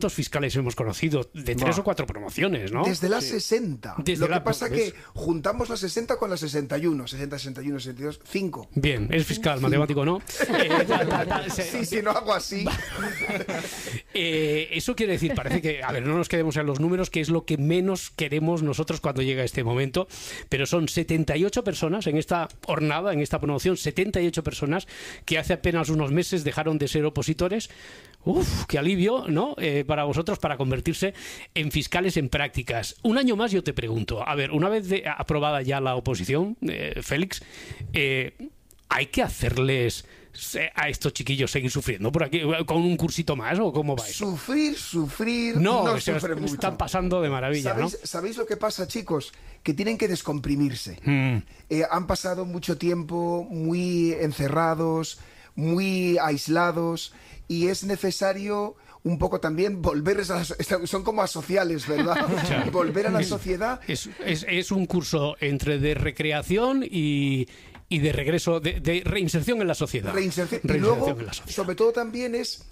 ¿Cuántos fiscales hemos conocido? De 3 o 4 promociones, ¿no? Desde las 60. Lo que pasa es que juntamos las 60 con las 61. 60, 61, 62, 5. Bien, es fiscal, 5. Matemático, ¿no? Sí, no hago así. Eso quiere decir, parece que, a ver, no nos quedemos en los números, que es lo que menos queremos nosotros cuando llega este momento, pero son 78 personas en esta jornada, en esta promoción, 78 personas que hace apenas unos meses dejaron de ser opositores. Uf, qué alivio, ¿no? Para vosotros, para convertirse en fiscales en prácticas. Un año más yo te pregunto, a ver, una vez aprobada ya la oposición, Félix, ¿hay que hacerles a estos chiquillos seguir sufriendo por aquí con un cursito más o cómo va eso? Sufrir, no sufre mucho. Están pasando de maravilla, ¿Sabéis lo que pasa, chicos? Que tienen que descomprimirse. Han pasado mucho tiempo muy encerrados, muy aislados, y es necesario un poco también volver son como asociales, ¿verdad? Volver a la sociedad. Es un curso entre de recreación y de regreso, de reinserción en la sociedad. Y luego, sobre todo también es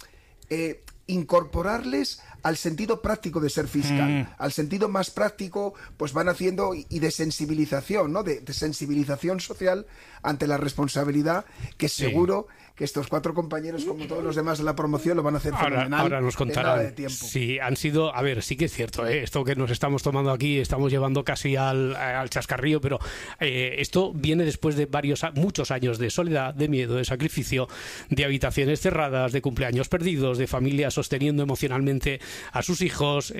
incorporarles al sentido práctico de ser fiscal, al sentido más práctico, pues van haciendo, y de sensibilización, ¿no? De sensibilización social ante la responsabilidad, que seguro que estos 4 compañeros, como todos los demás de la promoción, lo van a hacer fenomenal. Ahora nos contarán. De tiempo. Sí, han sido, a ver, sí que es cierto, esto que nos estamos tomando aquí, estamos llevando casi al chascarrillo, pero esto viene después de muchos años de soledad, de miedo, de sacrificio, de habitaciones cerradas, de cumpleaños perdidos, de familias sosteniendo emocionalmente a sus hijos.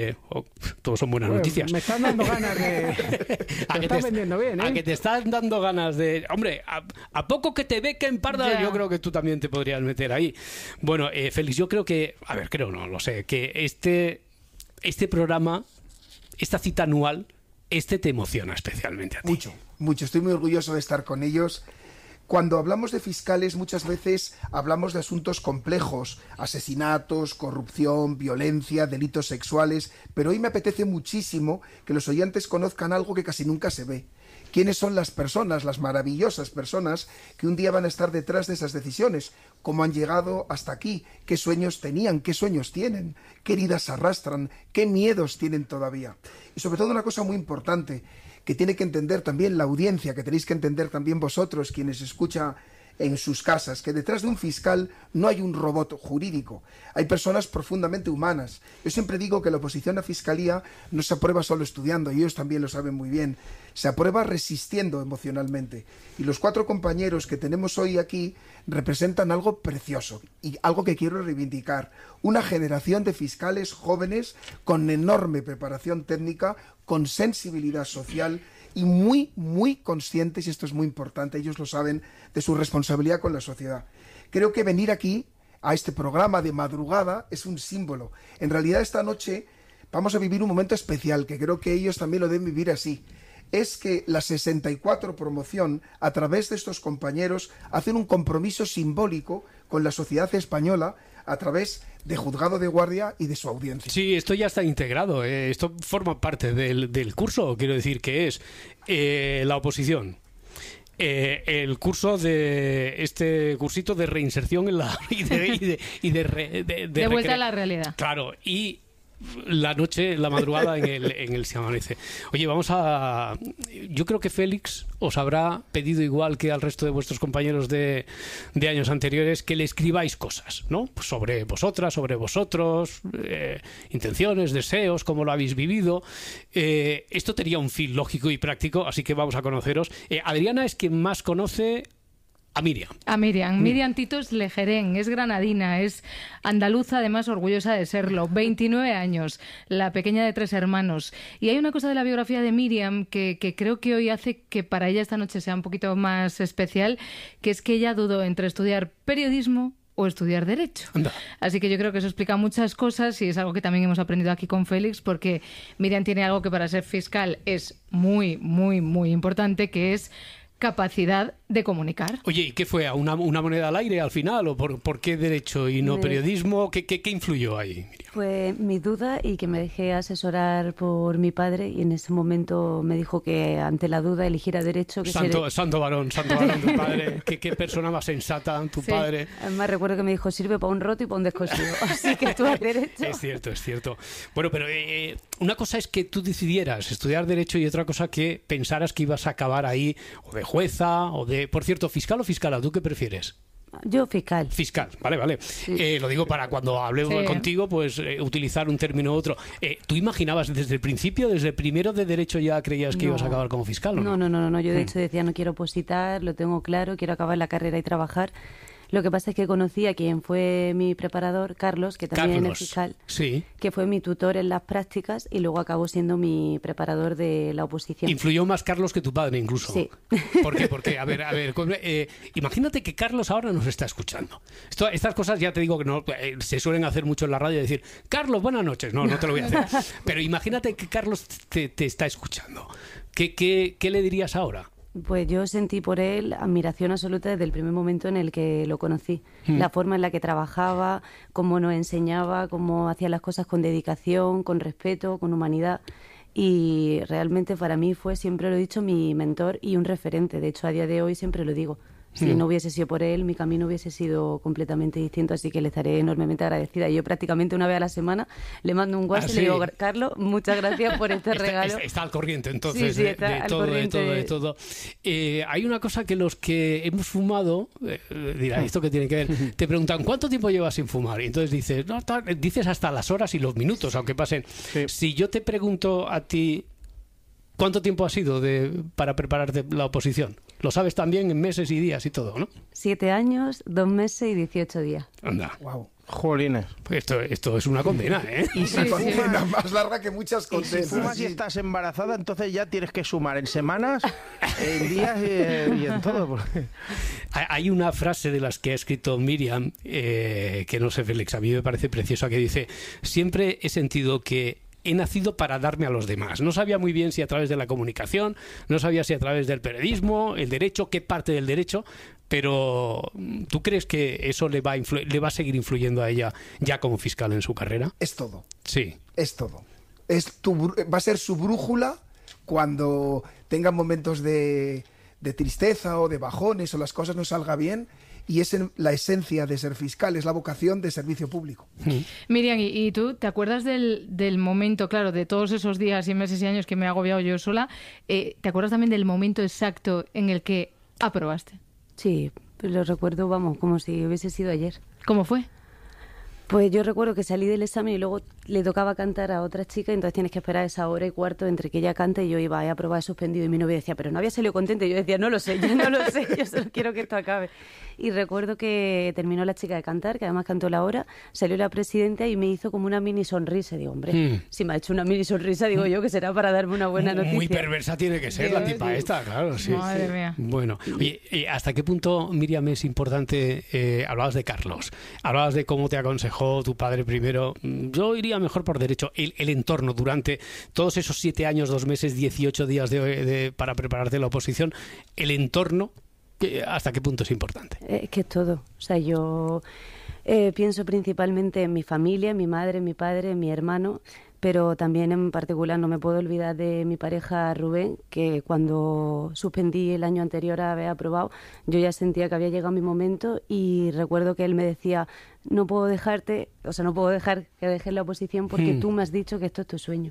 Todos son buenas noticias. Me están dando ganas de... vendiendo bien, A que te están dando ganas de... Hombre, a poco que te bequen, parda, yo creo que tú también te podrías meter ahí. Bueno, Félix, yo creo que... A ver, creo no, lo sé, que este programa, esta cita anual, te emociona especialmente a ti. Mucho. Estoy muy orgulloso de estar con ellos. Cuando hablamos de fiscales, muchas veces hablamos de asuntos complejos, asesinatos, corrupción, violencia, delitos sexuales, pero hoy me apetece muchísimo que los oyentes conozcan algo que casi nunca se ve. ¿Quiénes son las personas, las maravillosas personas que un día van a estar detrás de esas decisiones? ¿Cómo han llegado hasta aquí? ¿Qué sueños tenían? ¿Qué sueños tienen? ¿Qué heridas arrastran? ¿Qué miedos tienen todavía? Y sobre todo una cosa muy importante, que tiene que entender también la audiencia, que tenéis que entender también vosotros, quienes escuchan en sus casas, que detrás de un fiscal no hay un robot jurídico, hay personas profundamente humanas. Yo siempre digo que la oposición a fiscalía no se aprueba solo estudiando, y ellos también lo saben muy bien, se aprueba resistiendo emocionalmente. Y los 4 compañeros que tenemos hoy aquí representan algo precioso y algo que quiero reivindicar, una generación de fiscales jóvenes con enorme preparación técnica, con sensibilidad social y muy, muy conscientes, y esto es muy importante, ellos lo saben, de su responsabilidad con la sociedad. Creo que venir aquí, a este programa de madrugada, es un símbolo. En realidad, esta noche vamos a vivir un momento especial, que creo que ellos también lo deben vivir así. Es que la 64 promoción, a través de estos compañeros, hacen un compromiso simbólico con la sociedad española, a través de Juzgado de Guardia y de su audiencia. Sí, esto ya está integrado, esto forma parte del curso, quiero decir que es la oposición. El curso de este cursito de reinserción en la de vuelta a la realidad. Claro, y la madrugada en el Se Amanece. Oye, yo creo que Félix os habrá pedido, igual que al resto de vuestros compañeros de años anteriores, que le escribáis cosas, ¿no? Pues sobre vosotras, sobre vosotros, intenciones, deseos, cómo lo habéis vivido. Esto tenía un fin lógico y práctico, así que vamos a conoceros. Adriana es quien más conoce a Miriam. Miriam Tito es lejerén, es granadina, es andaluza, además orgullosa de serlo. 29 años, la pequeña de 3 hermanos. Y hay una cosa de la biografía de Miriam que creo que hoy hace que para ella esta noche sea un poquito más especial, que es que ella dudó entre estudiar periodismo o estudiar Derecho. Anda. Así que yo creo que eso explica muchas cosas, y es algo que también hemos aprendido aquí con Félix, porque Miriam tiene algo que para ser fiscal es muy, muy, muy importante, que es capacidad de comunicar. Oye, ¿y qué fue? ¿A una moneda al aire al final? ¿O por qué derecho y no periodismo? ¿Qué influyó ahí, Miriam? Fue mi duda y que me dejé asesorar por mi padre, y en ese momento me dijo que ante la duda eligiera derecho. Santo varón tu padre. ¿Qué persona más sensata, tu padre? Además recuerdo que me dijo, sirve para un roto y para un descosido. Así que tú haz derecho. Es cierto. Bueno, pero una cosa es que tú decidieras estudiar derecho y otra cosa que pensaras que ibas a acabar ahí o de jueza o de... Por cierto, ¿fiscal o fiscala? ¿Tú qué prefieres? Yo fiscal. Fiscal, vale. Sí. Lo digo para cuando hablemos contigo, pues utilizar un término u otro. ¿Tú imaginabas desde el principio, desde primero de derecho ya creías que ibas a acabar como fiscal? No. Yo de hecho decía, no quiero opositar, lo tengo claro, quiero acabar la carrera y trabajar. Lo que pasa es que conocí a quien fue mi preparador, Carlos, que también es fiscal, que fue mi tutor en las prácticas y luego acabó siendo mi preparador de la oposición. ¿Influyó más Carlos que tu padre incluso? Sí. ¿Por qué? Porque, a ver, imagínate que Carlos ahora nos está escuchando. Estas cosas ya te digo que no se suelen hacer mucho en la radio, decir, Carlos, buenas noches. No te lo voy a hacer. Pero imagínate que Carlos te está escuchando. ¿Qué le dirías ahora? Pues yo sentí por él admiración absoluta desde el primer momento en el que lo conocí. La forma en la que trabajaba, cómo nos enseñaba, cómo hacía las cosas con dedicación, con respeto, con humanidad. Y realmente para mí fue, siempre lo he dicho, mi mentor y un referente. De hecho, a día de hoy siempre lo digo. Si no hubiese sido por él, mi camino hubiese sido completamente distinto, así que le estaré enormemente agradecida. Yo prácticamente una vez a la semana le mando un WhatsApp y le digo, Carlos, muchas gracias por este regalo. Está al corriente, entonces, sí, de todo. Hay una cosa que los que hemos fumado, dirá, ¿esto qué tiene que ver? Te preguntan, ¿cuánto tiempo llevas sin fumar? Y entonces dices, dices hasta las horas y los minutos, aunque pasen. Sí. Si yo te pregunto a ti, ¿cuánto tiempo ha sido para prepararte la oposición? Lo sabes también en meses y días y todo, ¿no? 7 años, 2 meses y 18 días. Anda. Wow. Jolines. Pues esto es una condena, ¿eh? Una condena más larga que muchas condenas. Si fumas y estás embarazada, entonces ya tienes que sumar en semanas, en días y en todo. Hay una frase de las que ha escrito Miriam, que no sé, Félix, a mí me parece preciosa, que dice, siempre he sentido que he nacido para darme a los demás. No sabía muy bien si a través de la comunicación, no sabía si a través del periodismo, el derecho, qué parte del derecho, pero ¿tú crees que eso le va a seguir influyendo a ella ya como fiscal en su carrera? Es todo. Sí. Es todo. Va a ser su brújula cuando tengan momentos de tristeza o de bajones o las cosas no salgan bien. Y es la esencia de ser fiscal, es la vocación de servicio público. Miriam, ¿y tú te acuerdas del momento, claro, de todos esos días y meses y años que me he agobiado yo sola? ¿Te acuerdas también del momento exacto en el que aprobaste? Sí, lo recuerdo, como si hubiese sido ayer. ¿Cómo fue? Pues yo recuerdo que salí del examen y luego le tocaba cantar a otra chica, y entonces tienes que esperar esa hora y cuarto entre que ella cante y yo iba a aprobar suspendido, y mi novio decía, pero no había salido contenta, y yo decía, no lo sé, yo solo quiero que esto acabe. Y recuerdo que terminó la chica de cantar, que además cantó la hora, salió la presidenta y me hizo como una mini sonrisa. Digo, hombre, si me ha hecho una mini sonrisa, digo yo que será para darme una buena noticia. Muy perversa tiene que ser la tipa esta, claro. Sí. Madre mía. Bueno, oye, ¿hasta qué punto, Miriam, es importante? Hablabas de Carlos, hablabas de cómo te aconsejó tu padre primero. Yo iría mejor por derecho. El entorno durante todos esos 7 años, 2 meses, 18 días para prepararte la oposición, el entorno, ¿hasta qué punto es importante? Que es todo. O sea, yo pienso principalmente en mi familia, mi madre, mi padre, mi hermano, pero también en particular no me puedo olvidar de mi pareja Rubén, que cuando suspendí el año anterior a haber aprobado, yo ya sentía que había llegado mi momento, y recuerdo que él me decía, no puedo dejar que dejes la oposición porque tú me has dicho que esto es tu sueño.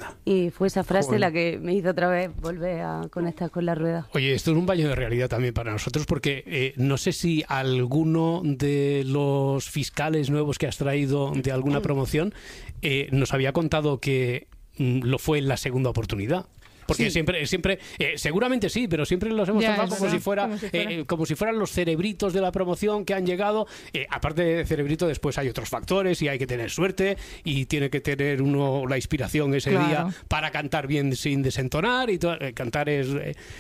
Y fue esa frase la que me hizo otra vez volver a conectar con la rueda. Oye, esto es un baño de realidad también para nosotros, porque no sé si alguno de los fiscales nuevos que has traído de alguna promoción nos había contado que lo fue en la segunda oportunidad. Porque sí. siempre seguramente sí, pero siempre los hemos tratado como si fueran los cerebritos de la promoción que han llegado. Aparte de cerebrito, después hay otros factores y hay que tener suerte y tiene que tener uno la inspiración ese día para cantar bien sin desentonar, y cantar es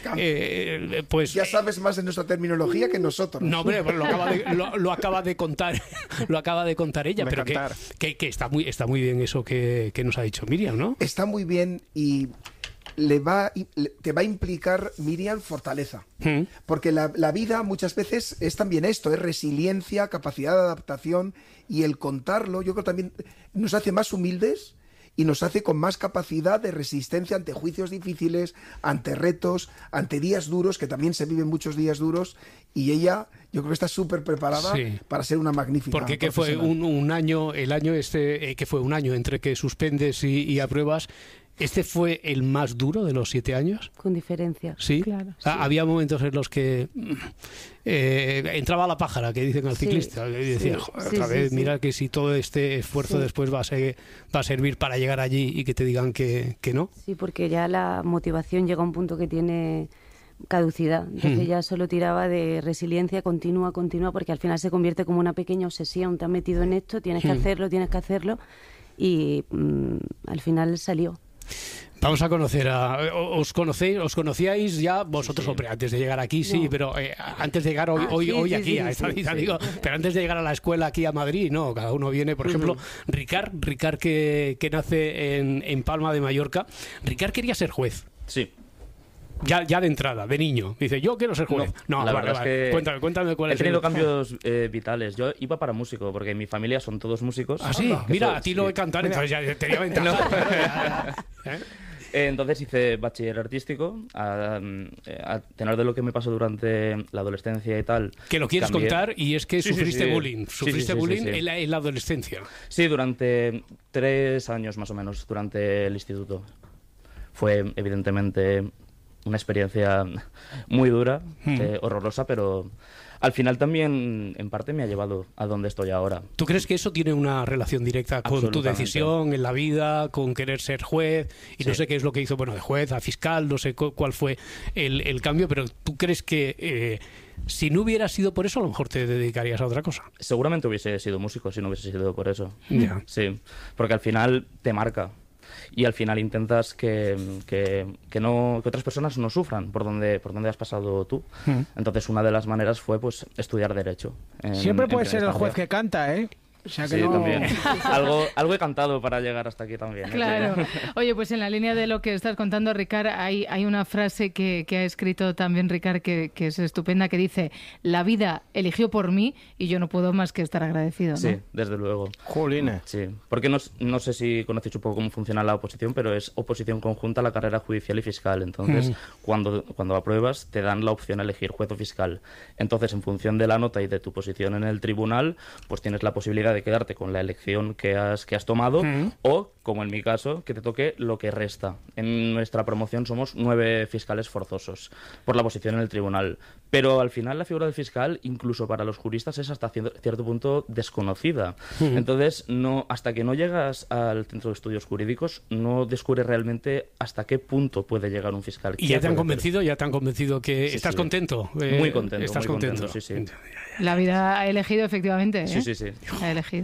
pues ya sabes más de nuestra terminología que nosotros. No, hombre, pues lo acaba de contar ella, pero que está muy bien eso que nos ha dicho Miriam, ¿no? Está muy bien, y te va a implicar, Miriam, fortaleza. Porque la vida muchas veces es también esto, es resiliencia, capacidad de adaptación, y el contarlo, yo creo también nos hace más humildes y nos hace con más capacidad de resistencia ante juicios difíciles, ante retos, ante días duros, que también se viven muchos días duros, y ella, yo creo que está súper preparada para ser una magnífica Porque que fue un año, el año que fue un año entre que suspendes y apruebas. ¿Este fue el más duro de los 7 años? Con diferencia. Sí. Claro. Había momentos en los que entraba la pájara, que dicen al ciclista, y decía, otra vez, mira que si todo este esfuerzo después va a servir para llegar allí y que te digan que no. Sí, porque ya la motivación llega a un punto que tiene caducidad. Entonces ya solo tiraba de resiliencia continua, porque al final se convierte como una pequeña obsesión. Te has metido en esto, tienes que hacerlo, y al final salió. Vamos a conocer ¿os conocíais ya vosotros, hombre, antes de llegar aquí? Sí, pero antes de llegar hoy aquí, a esta vida, digo, pero antes de llegar a la escuela aquí a Madrid, no, cada uno viene, por ejemplo, Ricard que nace en Palma de Mallorca. Ricard quería ser juez. Sí. Ya de entrada, de niño. Dice, yo quiero ser juez. No, la verdad es que cuéntame cuál es. He tenido cambios vitales. Yo iba para músico, porque en mi familia son todos músicos. Ah, sí. Mira, a ti lo de cantar, entonces ya tenía ventaja. Entonces hice bachiller artístico, a tener de lo que me pasó durante la adolescencia y tal. Que lo quieres contar, y es que sufriste bullying. Sufriste bullying en la adolescencia. Sí, durante 3 años más o menos, durante el instituto. Fue evidentemente una experiencia muy dura, horrorosa, pero al final también en parte me ha llevado a donde estoy ahora. ¿Tú crees que eso tiene una relación directa con tu decisión en la vida, con querer ser juez? Y no sé qué es lo que hizo, de juez a fiscal, no sé cuál fue el cambio, pero ¿tú crees que si no hubiera sido por eso, a lo mejor te dedicarías a otra cosa? Seguramente hubiese sido músico si no hubiese sido por eso. Yeah. Sí, porque al final te marca. Y al final intentas que otras personas no sufran por donde has pasado tú. Entonces una de las maneras fue pues estudiar Derecho. Siempre puede ser el juez que canta, ¿eh? O sea que sí, no... también. Algo he cantado para llegar hasta aquí también. Claro. Oye, pues en la línea de lo que estás contando, Ricard, hay una frase que ha escrito también Ricard que es estupenda, que dice: la vida eligió por mí y yo no puedo más que estar agradecido, ¿no? Sí, desde luego. Jolines. Sí, porque no sé si conocéis un poco cómo funciona la oposición, pero es oposición conjunta a la carrera judicial y fiscal. Entonces, cuando apruebas, te dan la opción a elegir juez o fiscal. Entonces, en función de la nota y de tu posición en el tribunal, pues tienes la posibilidad de quedarte con la elección que has tomado o, como en mi caso, que te toque lo que resta. En nuestra promoción somos 9 fiscales forzosos por la posición en el tribunal. Pero al final la figura del fiscal, incluso para los juristas, es hasta cierto punto desconocida. Entonces, hasta que no llegas al centro de estudios jurídicos, no descubres realmente hasta qué punto puede llegar un fiscal. ¿Y ya te han convencido que estás contento? Muy contento. ¿Estás muy contento? Sí. La vida ha elegido, efectivamente. Sí. Ha elegido.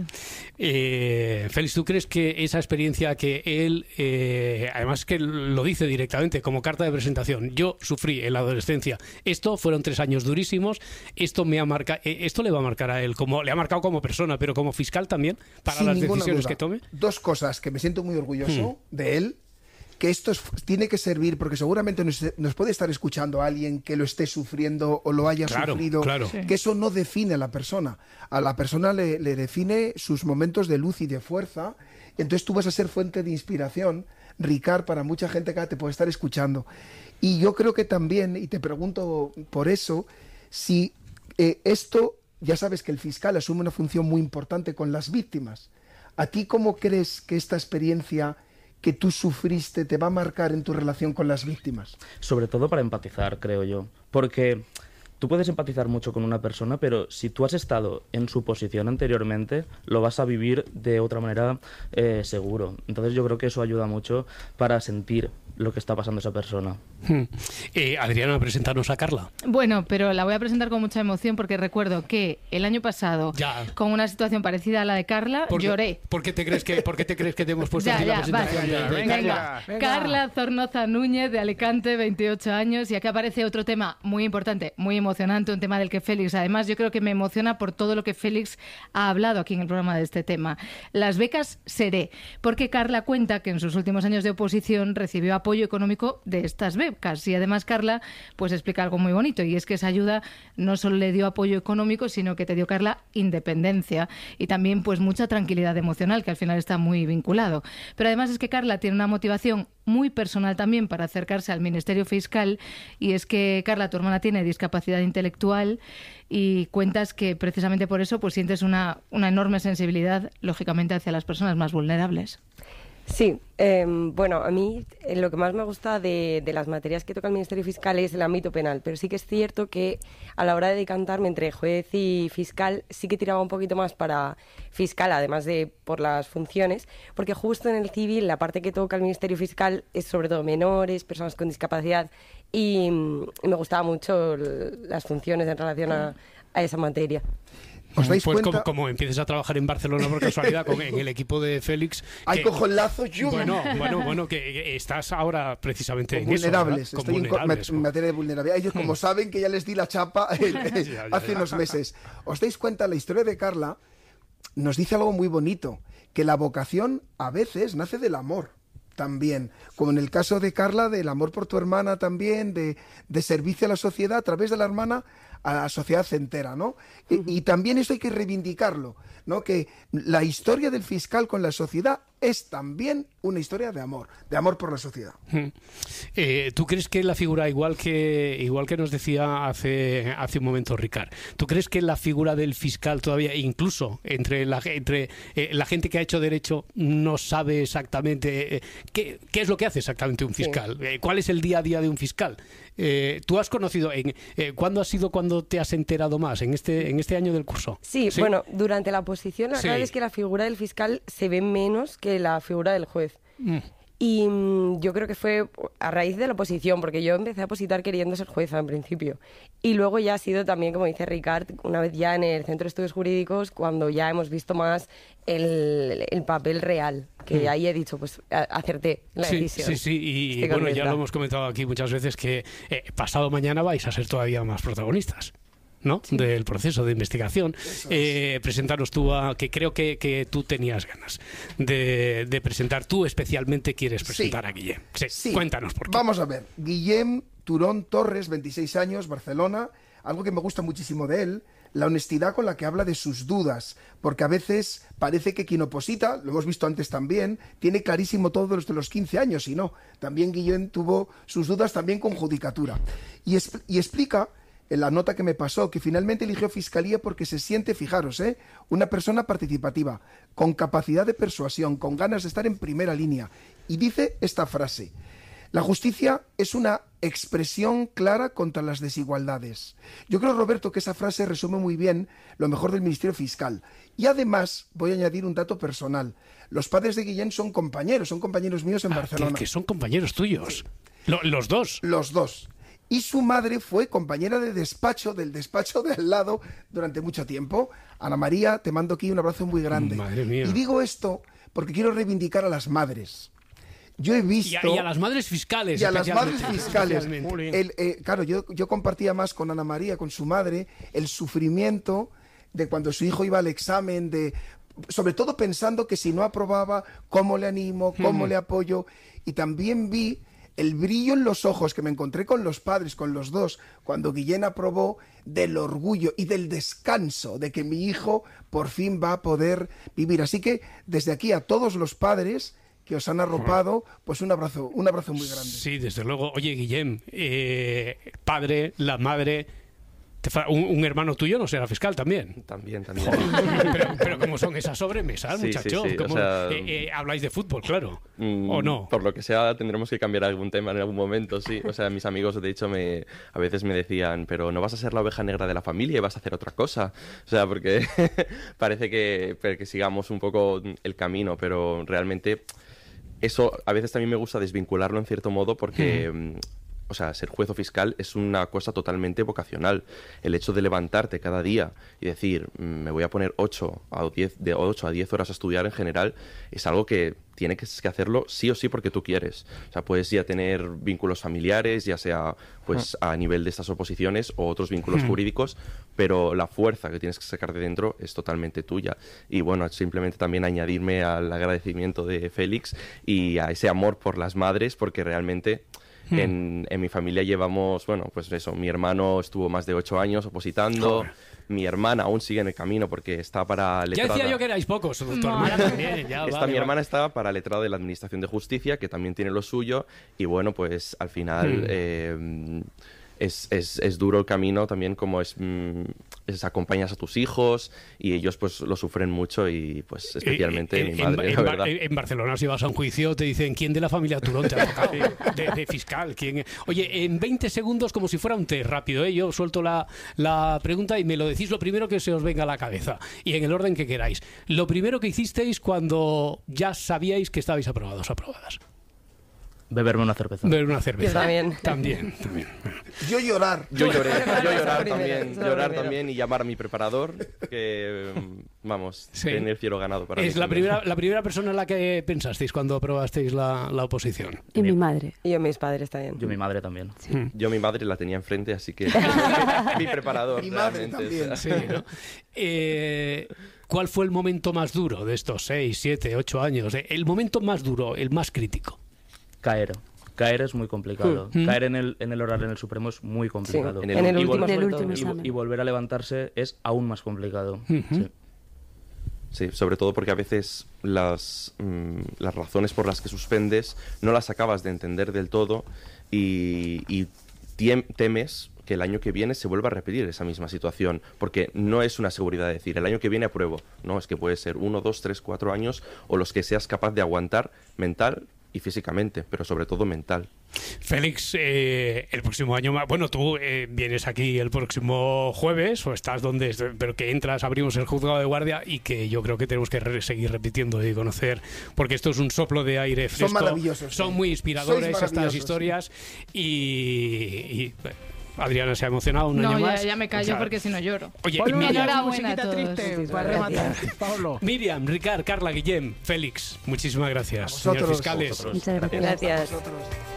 Félix, ¿tú crees que esa experiencia que él, además que lo dice directamente como carta de presentación, yo sufrí en la adolescencia, fueron 3 años durísimos, esto le va a marcar a él, como le ha marcado como persona, pero como fiscal también, para sin las ninguna decisiones duda. que tome? 2 cosas que me siento muy orgulloso de él, que esto tiene que servir, porque seguramente nos puede estar escuchando a alguien que lo esté sufriendo o lo haya sufrido, que eso no define a la persona. A la persona le define sus momentos de luz y de fuerza, y entonces tú vas a ser fuente de inspiración, Ricard, para mucha gente que te puede estar escuchando. Y yo creo que también, y te pregunto por eso, si esto, ya sabes que el fiscal asume una función muy importante con las víctimas. ¿A ti cómo crees que esta experiencia que tú sufriste te va a marcar en tu relación con las víctimas? Sobre todo para empatizar, creo yo. Porque tú puedes empatizar mucho con una persona, pero si tú has estado en su posición anteriormente, lo vas a vivir de otra manera seguro. Entonces yo creo que eso ayuda mucho para sentir lo que está pasando esa persona. Adriana, presentarnos a Carla. Bueno, pero la voy a presentar con mucha emoción porque recuerdo que el año pasado, con una situación parecida a la de Carla, lloré. ¿Por qué te crees que te hemos puesto aquí la presentación? Venga. Carla Zornoza Núñez, de Alicante, 28 años, y aquí aparece otro tema muy importante, muy emocionante, un tema del que Félix, además, yo creo que me emociona por todo lo que Félix ha hablado aquí en el programa de este tema. Las becas Seré, porque Carla cuenta que en sus últimos años de oposición recibió apoyo apoyo económico de estas becas. Y además Carla pues explica algo muy bonito, y es que esa ayuda no solo le dio apoyo económico, sino que te dio, Carla, independencia y también pues mucha tranquilidad emocional, que al final está muy vinculado. Pero además es que Carla tiene una motivación muy personal también para acercarse al Ministerio Fiscal, y es que, Carla, tu hermana tiene discapacidad intelectual y cuentas que precisamente por eso pues sientes una enorme sensibilidad, lógicamente, hacia las personas más vulnerables. Sí, bueno, a mí lo que más me gusta de las materias que toca el Ministerio Fiscal es el ámbito penal, pero sí que es cierto que a la hora de decantarme entre juez y fiscal sí que tiraba un poquito más para fiscal, además de por las funciones, porque justo en el civil la parte que toca el Ministerio Fiscal es sobre todo menores, personas con discapacidad, y me gustaban mucho las funciones en relación a esa materia. ¿Os dais pues cuenta? como empieces a trabajar en Barcelona por casualidad en el equipo de Félix. Ahí cojo el lazo, yo. Bueno, que estás ahora precisamente en vulnerables. eso, Estoy en materia de vulnerabilidad. Ellos, como saben que ya les di la chapa hace unos meses. ¿Os dais cuenta? La historia de Carla nos dice algo muy bonito, que la vocación a veces nace del amor también, como en el caso de Carla, del amor por tu hermana también, de servicio a la sociedad a través de la hermana, a la sociedad entera, ¿no? Y también eso hay que reivindicarlo, ¿no? Que la historia del fiscal con la sociedad es también una historia de amor por la sociedad. ¿Tú crees que la figura, igual que nos decía hace un momento Ricard, ¿tú crees que la figura del fiscal todavía, incluso entre la gente que ha hecho derecho, no sabe exactamente qué es lo que hace exactamente un fiscal? Sí. ¿Cuál es el día a día de un fiscal? ¿Tú has conocido, cuándo ha sido cuando te has enterado más? ¿En este año del curso? Sí, bueno, durante la oposición la verdad es que la figura del fiscal se ve menos que la figura del juez. Y yo creo que fue a raíz de la oposición, porque yo empecé a opositar queriendo ser jueza en principio. Y luego ya ha sido también, como dice Ricard, una vez ya en el Centro de Estudios Jurídicos, cuando ya hemos visto más el papel real, que ahí he dicho, pues acerté la decisión. Sí, y bueno, ya lo hemos comentado aquí muchas veces, que pasado mañana vais a ser todavía más protagonistas, ¿no? Sí. Del proceso de investigación. Presentaros tú, que creo que tú tenías ganas de presentar. Tú especialmente quieres presentar a Guillem. Sí. Cuéntanos por qué. Vamos a ver. Guillem Turón Torres, 26 años, Barcelona. Algo que me gusta muchísimo de él, la honestidad con la que habla de sus dudas, porque a veces parece que quien oposita, lo hemos visto antes también, tiene clarísimo todo desde los 15 años, y no. También Guillem tuvo sus dudas también con judicatura. Y explica en la nota que me pasó, que finalmente eligió Fiscalía porque se siente, fijaros, una persona participativa, con capacidad de persuasión, con ganas de estar en primera línea. Y dice esta frase: la justicia es una expresión clara contra las desigualdades. Yo creo, Roberto, que esa frase resume muy bien lo mejor del Ministerio Fiscal. Y además, voy a añadir un dato personal. Los padres de Guillem son compañeros míos en Barcelona. Que son compañeros tuyos. Los dos. Los dos. Y su madre fue compañera de despacho, del despacho de al lado, durante mucho tiempo. Ana María, te mando aquí un abrazo muy grande. Madre mía. Y digo esto porque quiero reivindicar a las madres. Yo he visto... Y a las madres fiscales. Y a las madres fiscales. Claro, yo compartía más con Ana María, con su madre, el sufrimiento de cuando su hijo iba al examen, sobre todo pensando que si no aprobaba, ¿cómo le animo? ¿Cómo le apoyo? Y también vi el brillo en los ojos que me encontré con los padres, con los dos, cuando Guillem aprobó, del orgullo y del descanso de que mi hijo por fin va a poder vivir. Así que desde aquí a todos los padres que os han arropado, pues un abrazo muy grande. Sí, desde luego. Oye, Guillem, padre, la madre... ¿Un hermano tuyo no será fiscal también? También. pero ¿cómo son esas sobremesas, muchachos? Sí. O sea, habláis de fútbol, claro, ¿o no? Por lo que sea, tendremos que cambiar algún tema en algún momento, sí. O sea, mis amigos, de hecho, a veces me decían, pero no vas a ser la oveja negra de la familia y vas a hacer otra cosa. O sea, porque parece que sigamos un poco el camino, pero realmente eso a veces también me gusta desvincularlo en cierto modo porque... o sea, ser juez o fiscal es una cosa totalmente vocacional. El hecho de levantarte cada día y decir, me voy a poner 8 a 10 horas a estudiar en general, es algo que tienes que hacerlo sí o sí porque tú quieres. O sea, puedes ya tener vínculos familiares, ya sea pues a nivel de estas oposiciones o otros vínculos jurídicos, pero la fuerza que tienes que sacar de dentro es totalmente tuya. Y bueno, simplemente también añadirme al agradecimiento de Félix y a ese amor por las madres, porque realmente en mi familia llevamos, bueno, pues eso, mi hermano estuvo más de 8 años opositando. Mi hermana aún sigue en el camino porque está para letrada. Ya decía yo que erais pocos, doctor. Mi hermana está para letrada de la Administración de Justicia, que también tiene lo suyo, y bueno, pues al final es duro el camino también, como acompañas a tus hijos y ellos pues lo sufren mucho, y pues especialmente mi madre, la verdad. En Barcelona, si vas a un juicio, te dicen ¿quién de la familia Turón te ha tocado de fiscal? ¿Quién? Oye, en 20 segundos, como si fuera un test rápido, ¿eh? Yo suelto la pregunta y me lo decís lo primero que se os venga a la cabeza y en el orden que queráis. Lo primero que hicisteis cuando ya sabíais que estabais aprobados, aprobadas. Beberme una cerveza. Beber una cerveza. Yo También. Yo llorar. Yo llorar también y llamar a mi preparador, que vamos, tener el cielo ganado para mí. Es la primera persona en la que pensasteis cuando aprobasteis la oposición. Y mi madre. Y yo mis padres también. Yo mi madre también. Yo mi madre la tenía enfrente, así que mi preparador. Mi madre realmente también. Sí, ¿no? ¿Cuál fue el momento más duro de estos 6, 7, 8 años? El momento más duro, el más crítico. Caer es muy complicado. Caer en el oral en el Supremo es muy complicado. Sí, en el último examen. Y volver a levantarse es aún más complicado. Sí, sobre todo porque a veces las razones por las que suspendes no las acabas de entender del todo y temes que el año que viene se vuelva a repetir esa misma situación, porque no es una seguridad de decir, el año que viene apruebo. No, es que puede ser 1, 2, 3, 4 años o los que seas capaz de aguantar mental y físicamente, pero sobre todo mental. Félix, el próximo año, bueno, tú vienes aquí el próximo jueves, o estás donde, pero que entras, abrimos el juzgado de guardia y que yo creo que tenemos que seguir repitiendo y conocer, porque esto es un soplo de aire fresco. Son maravillosos. Son muy inspiradores estas historias y Adriana se ha emocionado un año más. Ya me callo porque si no lloro. Oye, Ponle una enhorabuena a musiquita todos. triste para rematar, Pablo. Miriam, Ricard, Carla, Guillem, Félix, muchísimas gracias. A vosotros. Señores fiscales. Muchas gracias. Gracias. Nosotros.